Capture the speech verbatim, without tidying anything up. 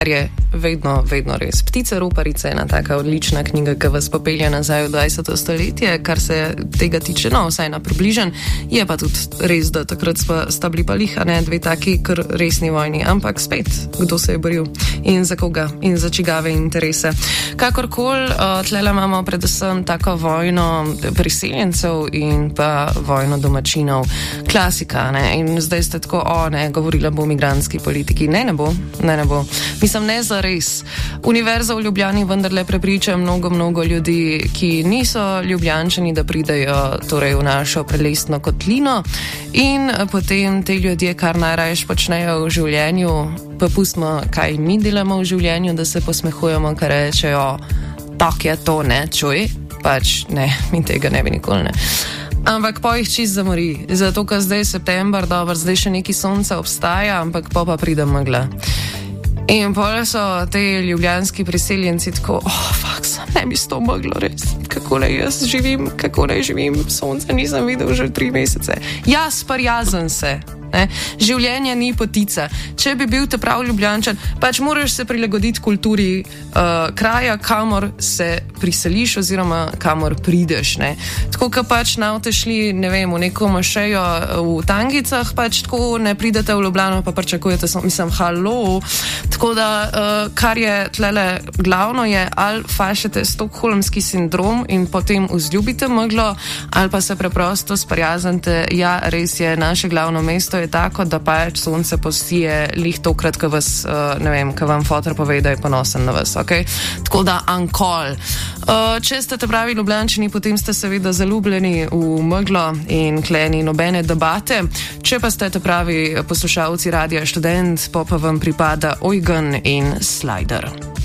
je vedno, vedno res. Ptice roparice je ena taka odlična knjiga, ki vas popelje nazaj v dvajseto stoletje, kar se tega tiče, no, vsaj na približen. Je pa tudi res, da takrat sva, sta bili pa liha, ne, dve taki kar resni vojni, ampak spet, kdo se je boril in za koga in za čigave interese. Kakorkoli, uh, tlele imamo predvsem tako vojno priseljencev in pa vojno domačinov. Klasika, ne, in zdaj ste tako, o, ne, govorila bo o migrantski politiki. Ne, ne bo, ne, ne bo. Mislim, ne za res. Univerza v Ljubljani vendarle prepriča mnogo, mnogo ljudi, ki niso Ljubljančani, da pridejo torej v našo prelestno kotlino in potem te ljudje, kar najraješ počnejo v življenju, pa pustimo, kaj mi delamo v življenju, da se posmehujemo, kar rečejo, tak je to, ne, čuj, pač ne, mi tega ne bi nikoli, ne. Ampak po jih čist zamori, zato ker zdaj je september, dobro, zdaj še neki sonce obstaja, ampak po pa pride megla. In pole so te ljubljanski priseljenci tako, oh, faks, ne bi s to moglo res, kako naj jaz živim, kako naj živim, sonce nisem videl že tri mesece. Ja, sprijazen se. Ne? Življenje ni potica. Če bi bil te prav Ljubljančan, pač moraš se prilagoditi kulturi uh, kraja, kamor se priseliš oziroma kamor prideš. Ne? Tako, ka pač navte šli, ne vem, v neko mošejo v Tangicah, pač tako ne pridete v Ljubljano, pa pričakujete, mislim, halo. Tako da, uh, kar je tlele glavno je, ali fašete stokholmski sindrom in potem vzljubite meglo, ali pa se preprosto sprijaznite, ja, res je, naše glavno mesto je tako, da pač sonce posije lih tokrat, ko vas, uh, ne vem, ko vam fotor pove, da je ponosen na vas, ok? Tako da, ankol. Uh, če ste te pravi Ljubljančani, potem ste seveda zaljubljeni v meglo in kleni nobene debate. Če pa ste te pravi poslušalci Radia Študent, pa pa vam pripada Eugen in Slider.